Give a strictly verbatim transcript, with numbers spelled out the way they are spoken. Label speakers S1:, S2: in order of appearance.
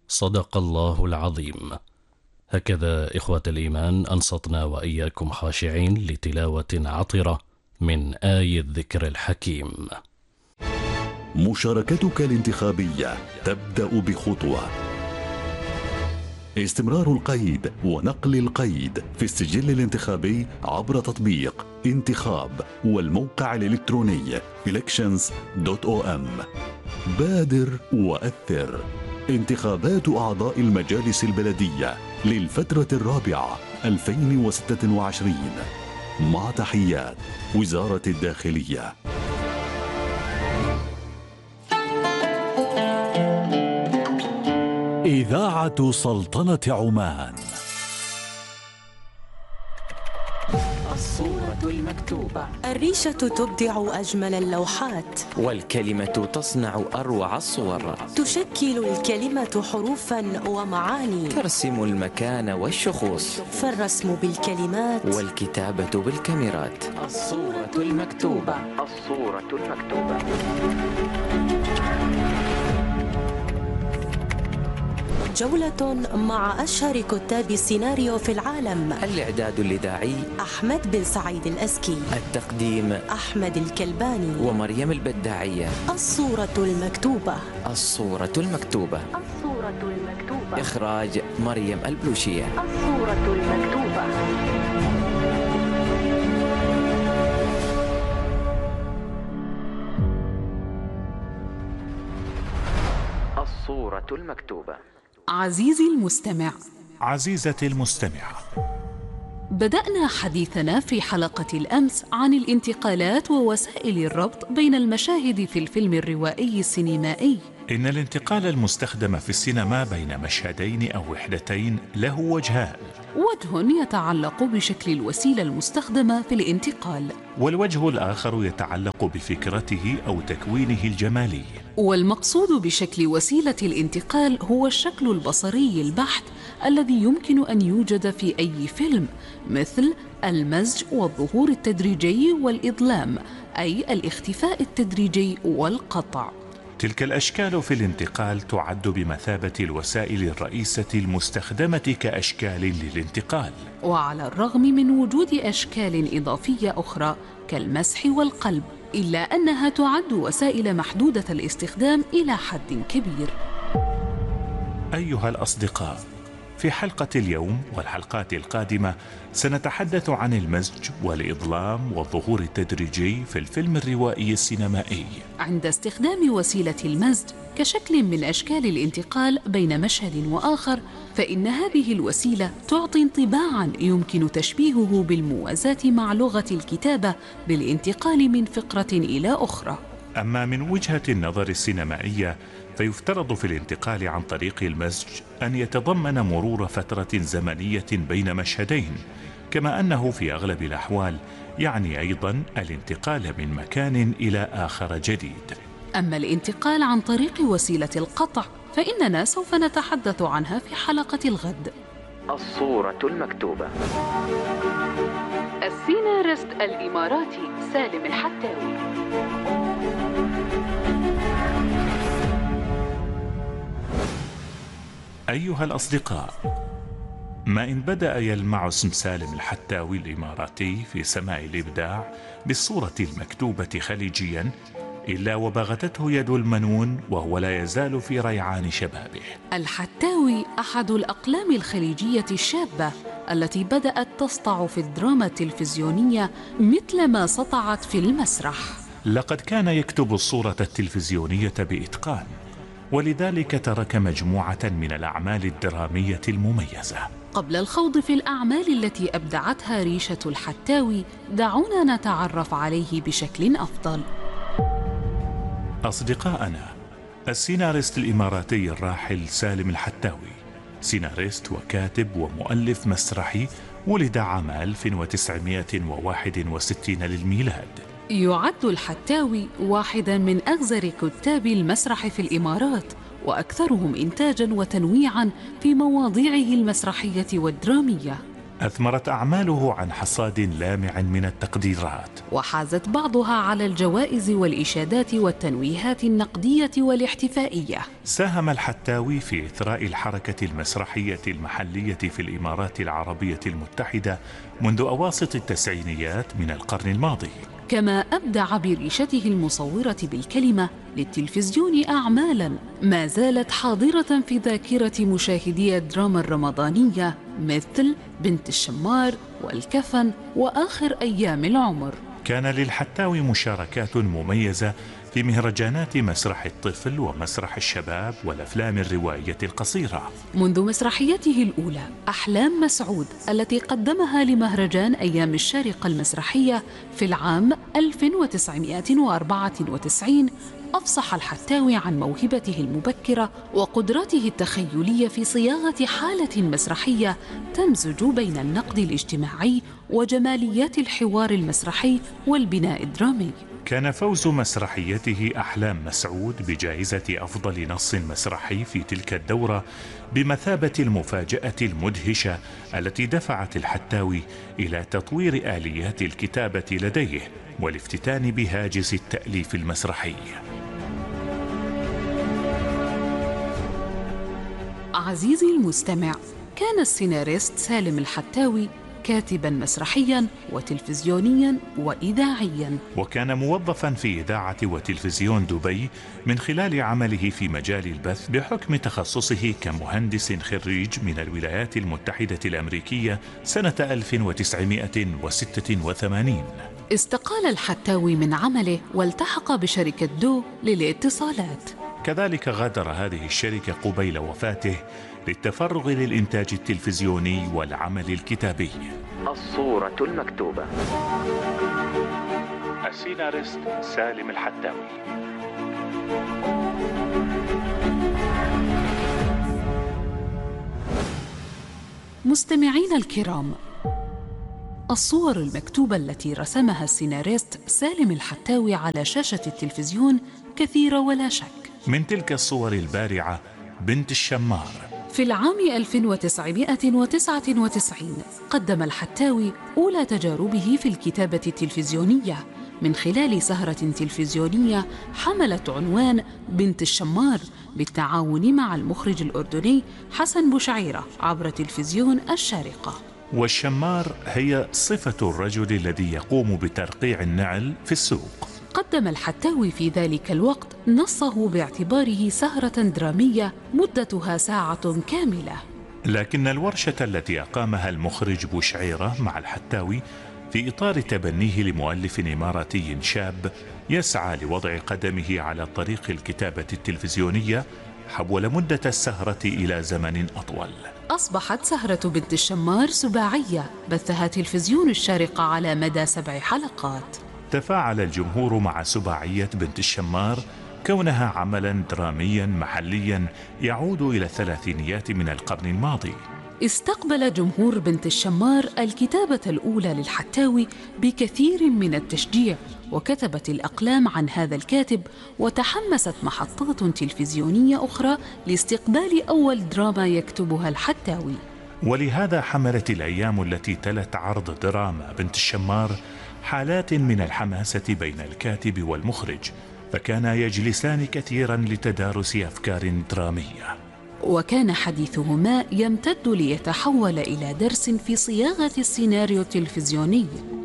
S1: صدق الله العظيم. هكذا إخوة الإيمان أنصتنا وإياكم خاشعين لتلاوة عطرة من آي الذكر الحكيم.
S2: مشاركتك الانتخابية تبدأ بخطوة. استمرار القيد ونقل القيد في السجل الانتخابي عبر تطبيق انتخاب والموقع الإلكتروني elections دوت أو إم. بادر وأثر. انتخابات أعضاء المجالس البلدية للفترة الرابعة ألفين وستة وعشرين. مع تحيات وزارة الداخلية.
S3: إذاعة سلطنة عمان.
S4: الصورة المكتوبة.
S5: الريشة تبدع أجمل اللوحات،
S4: والكلمة تصنع أروع الصور.
S5: تشكل الكلمة حروفا ومعاني،
S4: ترسم المكان والشخوص،
S5: فالرسم بالكلمات
S4: والكتابة بالكاميرات. الصورة المكتوبة. الصورة المكتوبة.
S5: جولة مع أشهر كتاب السيناريو في العالم.
S4: الإعداد الإذاعي
S5: أحمد بن سعيد الأزكي.
S4: التقديم
S5: أحمد الكلباني
S4: ومريم البداعية.
S5: الصورة المكتوبة.
S4: الصورة المكتوبة.
S5: الصورة المكتوبة.
S4: إخراج مريم البلوشية.
S5: الصورة المكتوبة.
S4: الصورة المكتوبة.
S6: عزيزي المستمع،
S3: عزيزتي المستمعة،
S6: بدأنا حديثنا في حلقة الأمس عن الانتقالات ووسائل الربط بين المشاهد في الفيلم الروائي السينمائي.
S3: إن الانتقال المستخدم في السينما بين مشهدين أو وحدتين له وجهان.
S6: وجه يتعلق بشكل الوسيلة المستخدمة في الانتقال،
S3: والوجه الآخر يتعلق بفكرته أو تكوينه الجمالي.
S6: والمقصود بشكل وسيلة الانتقال هو الشكل البصري البحت الذي يمكن أن يوجد في أي فيلم، مثل المزج والظهور التدريجي والإظلام، أي الاختفاء التدريجي والقطع.
S3: تلك الأشكال في الانتقال تعد بمثابة الوسائل الرئيسة المستخدمة كأشكال للانتقال.
S6: وعلى الرغم من وجود أشكال إضافية أخرى كالمسح والقلب، إلا أنها تعد وسائل محدودة الاستخدام إلى حد كبير.
S3: أيها الأصدقاء، في حلقة اليوم والحلقات القادمة سنتحدث عن المزج والإظلام والظهور التدريجي في الفيلم الروائي السينمائي.
S6: عند استخدام وسيلة المزج كشكل من أشكال الانتقال بين مشهد وآخر، فإن هذه الوسيلة تعطي انطباعاً يمكن تشبيهه بالموازاة مع لغة الكتابة بالانتقال من فقرة إلى أخرى.
S3: أما من وجهة النظر السينمائية، فيفترض في الانتقال عن طريق المزج أن يتضمن مرور فترة زمنية بين مشهدين، كما أنه في أغلب الأحوال يعني أيضا الانتقال من مكان إلى آخر جديد.
S6: أما الانتقال عن طريق وسيلة القطع فإننا سوف نتحدث عنها في حلقة الغد.
S4: الصورة المكتوبة.
S6: السيناريست الإماراتي سالم الحتاوي.
S3: أيها الأصدقاء، ما إن بدأ يلمع اسم سالم الحتاوي الإماراتي في سماء الإبداع بالصورة المكتوبة خليجيا، إلا وبغتته يد المنون وهو لا يزال في ريعان شبابه.
S6: الحتاوي أحد الأقلام الخليجية الشابة التي بدأت تسطع في الدراما التلفزيونية مثل ما سطعت في المسرح.
S3: لقد كان يكتب الصورة التلفزيونية بإتقان، ولذلك ترك مجموعة من الأعمال الدرامية المميزة.
S6: قبل الخوض في الأعمال التي أبدعتها ريشة الحتاوي، دعونا نتعرف عليه بشكل أفضل.
S3: أصدقائنا، السيناريست الإماراتي الراحل سالم الحتاوي سيناريست وكاتب ومؤلف مسرحي، ولد عام ألف وتسعمائة وواحد وستين للميلاد.
S6: يعد الحتاوي واحدا من أغزر كتاب المسرح في الإمارات، وأكثرهم إنتاجا وتنويعا في مواضيعه المسرحية والدرامية.
S3: أثمرت أعماله عن حصاد لامع من التقديرات،
S6: وحازت بعضها على الجوائز والإشادات والتنويهات النقدية والاحتفائية.
S3: ساهم الحتاوي في إثراء الحركة المسرحية المحلية في الإمارات العربية المتحدة منذ أواسط التسعينيات من القرن الماضي،
S6: كما أبدع بريشته المصورة بالكلمة للتلفزيون أعمالاً ما زالت حاضرة في ذاكرة مشاهدي الدراما الرمضانية، مثل بنت الشمار والكفن وآخر أيام العمر.
S3: كان للحتاوي مشاركات مميزة في مهرجانات مسرح الطفل ومسرح الشباب والأفلام الروائية القصيرة،
S6: منذ مسرحيته الأولى أحلام مسعود التي قدمها لمهرجان أيام الشارقة المسرحية في العام ألف وتسعمائة وأربعة وتسعين. أفصح الحتاوي عن موهبته المبكرة وقدرته التخيلية في صياغة حالة مسرحية تمزج بين النقد الاجتماعي وجماليات الحوار المسرحي والبناء الدرامي.
S3: كان فوز مسرحيته أحلام مسعود بجائزة أفضل نص مسرحي في تلك الدورة بمثابة المفاجأة المدهشة التي دفعت الحتاوي إلى تطوير آليات الكتابة لديه والافتتان بهاجس التأليف المسرحي.
S6: عزيزي المستمع، كان السيناريست سالم الحتاوي كاتباً مسرحياً وتلفزيونياً وإذاعياً،
S3: وكان موظفاً في إذاعة وتلفزيون دبي من خلال عمله في مجال البث بحكم تخصصه كمهندس خريج من الولايات المتحدة الأمريكية سنة ألف وتسعمائة وستة وثمانين.
S6: استقال الحتاوي من عمله والتحق بشركة دو للاتصالات.
S3: كذلك غادر هذه الشركة قبيل وفاته للتفرغ للإنتاج التلفزيوني والعمل الكتابي.
S4: الصورة المكتوبة.
S3: السيناريست سالم الحتاوي.
S6: مستمعين الكرام، الصور المكتوبة التي رسمها السيناريست سالم الحتاوي على شاشة التلفزيون كثيرة ولا شك.
S3: من تلك الصور البارعة بنت الشمار.
S6: في العام ألف وتسعمائة وتسعة وتسعين قدم الحتاوي أولى تجاربه في الكتابة التلفزيونية من خلال سهرة تلفزيونية حملت عنوان بنت الشمار بالتعاون مع المخرج الأردني حسن بوشعيرة عبر تلفزيون الشارقة.
S3: والشمار هي صفة الرجل الذي يقوم بترقيع النعل في السوق.
S6: قدم الحتاوي في ذلك الوقت نصه باعتباره سهرة درامية مدتها ساعة كاملة.
S3: لكن الورشة التي أقامها المخرج بوشعيرة مع الحتاوي في إطار تبنيه لمؤلف إماراتي شاب يسعى لوضع قدمه على طريق الكتابة التلفزيونية حول مدة السهرة إلى زمن أطول.
S6: أصبحت سهرة بنت الشمار سباعية بثها تلفزيون الشارقة على مدى سبع حلقات.
S3: تفاعل الجمهور مع سباعية بنت الشمار كونها عملا دراميا محليا يعود إلى الثلاثينيات من القرن الماضي.
S6: استقبل جمهور بنت الشمار الكتابة الأولى للحتاوي بكثير من التشجيع، وكتبت الأقلام عن هذا الكاتب، وتحمست محطات تلفزيونية أخرى لاستقبال أول دراما يكتبها الحتاوي.
S3: ولهذا حملت الأيام التي تلت عرض دراما بنت الشمار حالات من الحماسة بين الكاتب والمخرج، فكانا يجلسان كثيرا لتدارس أفكار درامية،
S6: وكان حديثهما يمتد ليتحول إلى درس في صياغة السيناريو التلفزيوني.